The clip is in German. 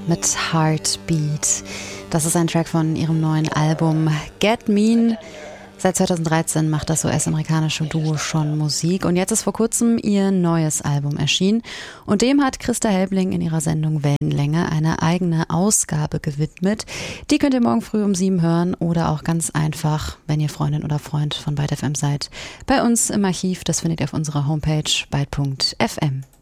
mit Heartbeat. Das ist ein Track von ihrem neuen Album Get Mean. Seit 2013 macht das US-amerikanische Duo schon Musik und jetzt ist vor kurzem ihr neues Album erschienen und dem hat Christa Helbling in ihrer Sendung Wellenlänge eine eigene Ausgabe gewidmet. Die könnt ihr morgen früh um 7 hören oder auch ganz einfach, wenn ihr Freundin oder Freund von Byte FM seid, bei uns im Archiv. Das findet ihr auf unserer Homepage byte.fm.